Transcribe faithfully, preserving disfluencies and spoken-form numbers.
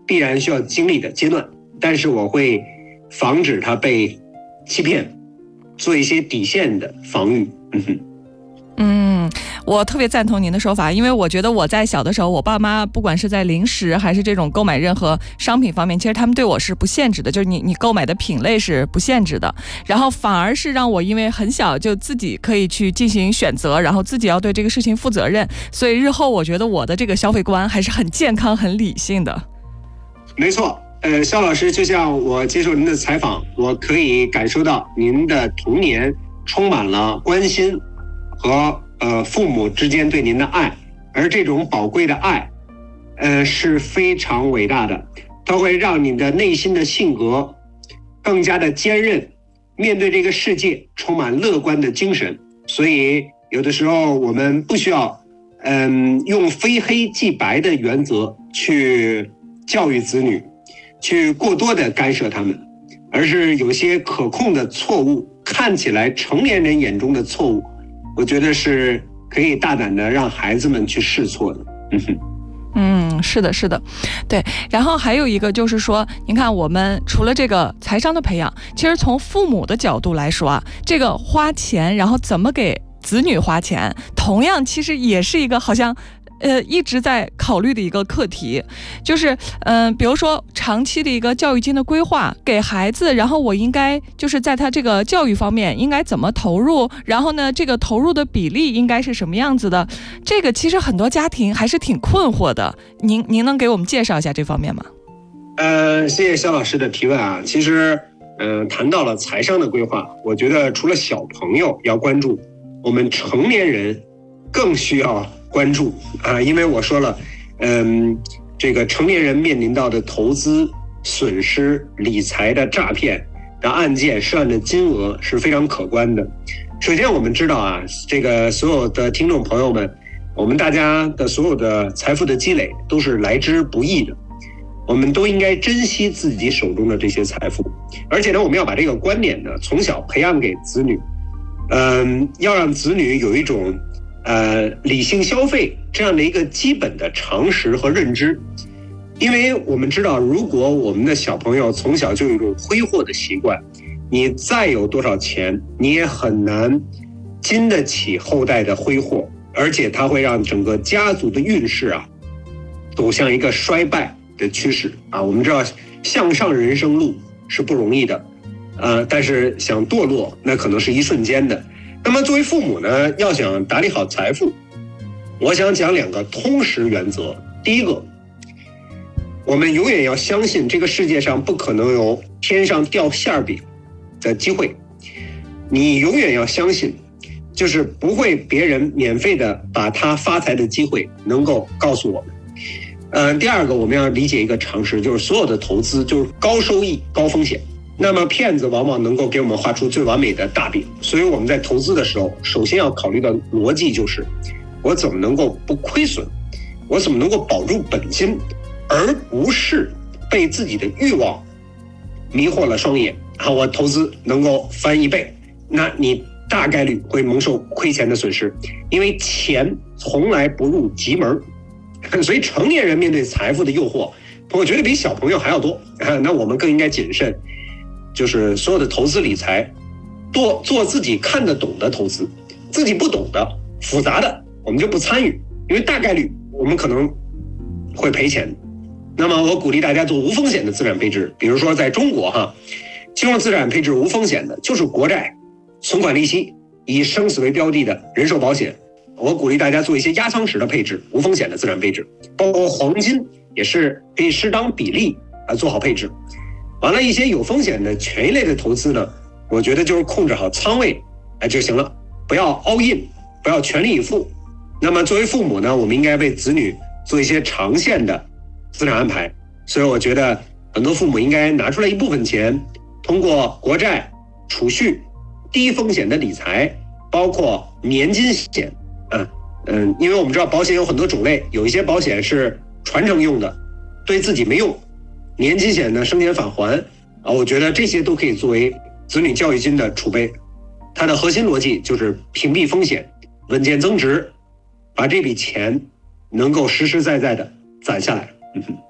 必然需要经历的阶段，但是我会防止他被欺骗，做一些底线的防御。嗯哼。 嗯，我特别赞同您的说法，因为我觉得我在小的时候，我爸妈不管是在零食还是这种购买任何商品方面，其实他们对我是不限制的，就是你你购买的品类是不限制的，然后反而是让我因为很小就自己可以去进行选择，然后自己要对这个事情负责任，所以日后我觉得我的这个消费观还是很健康很理性的。 没错，呃，肖老师，就像我接受您的采访，我可以感受到您的童年充满了关心和呃父母之间对您的爱，而这种宝贵的爱，呃是非常伟大的，它会让你的内心的性格更加的坚韧，面对这个世界充满乐观的精神。所以有的时候我们不需要嗯用非黑即白的原则去教育子女，去过多的干涉他们，而是有些可控的错误，看起来成年人眼中的错误，我觉得是可以大胆的让孩子们去试错的。嗯哼。 嗯，是的，是的，对。然后还有一个就是说，您看我们除了这个财商的培养，其实从父母的角度来说啊，这个花钱，然后怎么给子女花钱，同样其实也是一个好像呃，一直在考虑的一个课题，就是嗯、呃，比如说长期的一个教育金的规划，给孩子，然后我应该就是在他这个教育方面应该怎么投入，然后呢，这个投入的比例应该是什么样子的？这个其实很多家庭还是挺困惑的。您您能给我们介绍一下这方面吗？ 呃，谢谢肖老师的提问啊。其实，嗯、呃，谈到了财商的规划，我觉得除了小朋友要关注，我们成年人更需要关注啊，因为我说了，嗯，这个成年人面临到的投资损失、理财的诈骗的案件涉案的金额是非常可观的。首先，我们知道啊，这个所有的听众朋友们，我们大家的所有的财富的积累都是来之不易的，我们都应该珍惜自己手中的这些财富，而且呢，我们要把这个观点呢从小培养给子女，嗯，要让子女有一种呃，理性消费这样的一个基本的常识和认知。因为我们知道，如果我们的小朋友从小就有一种挥霍的习惯，你再有多少钱，你也很难经得起后代的挥霍，而且它会让整个家族的运势啊走向一个衰败的趋势啊。我们知道向上人生路是不容易的，呃，但是想堕落那可能是一瞬间的。那么作为父母呢，要想打理好财富，我想讲两个通识原则。第一个，我们永远要相信这个世界上不可能有天上掉馅饼的机会，你永远要相信，就是不会别人免费的把他发财的机会能够告诉我们。呃，第二个，我们要理解一个常识，就是所有的投资就是高收益高风险。那么骗子往往能够给我们画出最完美的大饼，所以我们在投资的时候，首先要考虑的逻辑就是，我怎么能够不亏损，我怎么能够保住本金，而不是被自己的欲望迷惑了双眼。好，我投资能够翻一倍，那你大概率会蒙受亏钱的损失，因为钱从来不入急门。所以成年人面对财富的诱惑，我觉得比小朋友还要多，那我们更应该谨慎。就是所有的投资理财，做做自己看得懂的投资，自己不懂的复杂的我们就不参与，因为大概率我们可能会赔钱。那么我鼓励大家做无风险的资产配置，比如说在中国哈，金融资产配置无风险的就是国债、存款利息，以生死为标的的人寿保险。我鼓励大家做一些压舱石的配置，无风险的资产配置，包括黄金也是可以适当比例啊做好配置。完了，一些有风险的权益类的投资呢，我觉得就是控制好仓位哎就行了，不要 all in， 不要全力以赴。那么作为父母呢，我们应该为子女做一些长线的资产安排，所以我觉得很多父母应该拿出来一部分钱，通过国债、储蓄、低风险的理财，包括年金险，嗯嗯，因为我们知道保险有很多种类，有一些保险是传承用的，对自己没用。年金险呢，生前返还啊，我觉得这些都可以作为子女教育金的储备。它的核心逻辑就是屏蔽风险，稳健增值，把这笔钱能够实实在在的攒下来。嗯哼。